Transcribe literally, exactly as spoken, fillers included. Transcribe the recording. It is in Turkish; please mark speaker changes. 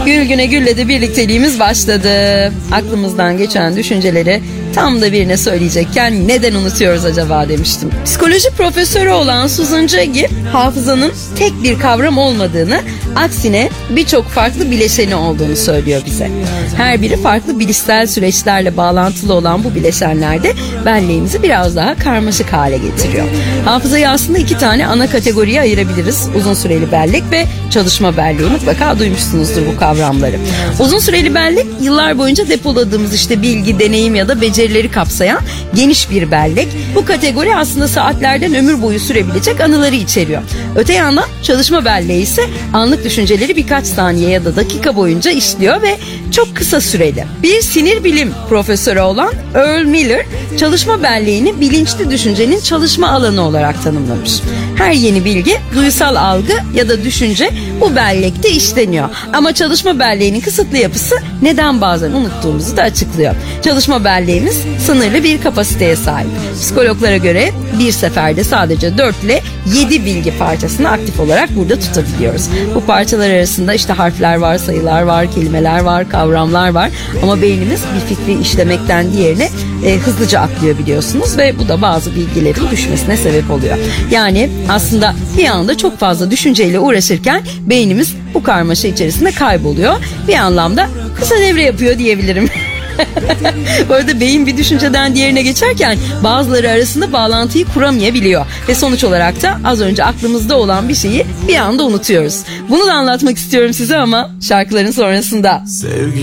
Speaker 1: Gül güne gülle de birlikteliğimiz başladı. Aklımızdan geçen düşünceleri tam da birine söyleyecekken neden unutuyoruz acaba demiştim. Psikoloji profesörü olan Susan Jaggi, hafızanın tek bir kavram olmadığını, aksine birçok farklı bileşeni olduğunu söylüyor bize. Her biri farklı bilişsel süreçlerle bağlantılı olan bu bileşenler de belleğimizi biraz daha karmaşık hale getiriyor. Hafızayı aslında iki tane ana kategoriye ayırabiliriz. Uzun süreli bellek ve çalışma belleği. Mutlaka duymuşsunuzdur bu kavramları. Uzun süreli bellek, yıllar boyunca depoladığımız işte bilgi, deneyim ya da becerileri kapsayan geniş bir bellek. Bu kategori aslında saatlerden ömür boyu sürebilecek anıları içeriyor. Öte yandan çalışma belleği ise anlık düşünceleri birkaç saniye ya da dakika boyunca işliyor ve çok kısa süreli. Bir sinir bilim profesörü olan Earl Miller, çalışma belleğini bilinçli düşüncenin çalışma alanı olarak tanımlamış. Her yeni bilgi, duysal algı ya da düşünce bu bellekte işleniyor. Ama çalışma belleğinin kısıtlı yapısı neden bazen unuttuğumuzu da açıklıyor. Çalışma belleğimiz sınırlı bir kapasiteye sahip. Psikologlara göre bir seferde sadece dört ile yedi bilgi parçasını aktif olarak burada tutabiliyoruz. Bu parçalar arasında işte harfler var, sayılar var, kelimeler var, kavramlar var. Ama beynimiz bir fikri işlemekten diğerine e, hızlıca atlıyor biliyorsunuz ve bu da bazı bilgilerin düşmesine sebep oluyor. Yani aslında bir anda çok fazla düşünceyle uğraşırken beynimiz bu karmaşa içerisinde kayboluyor. Bir anlamda kısa devre yapıyor diyebilirim. Bu arada beyin bir düşünceden diğerine geçerken bazıları arasında bağlantıyı kuramayabiliyor ve sonuç olarak da az önce aklımızda olan bir şeyi bir anda unutuyoruz. Bunu da anlatmak istiyorum size ama şarkıların sonrasında. Sevgi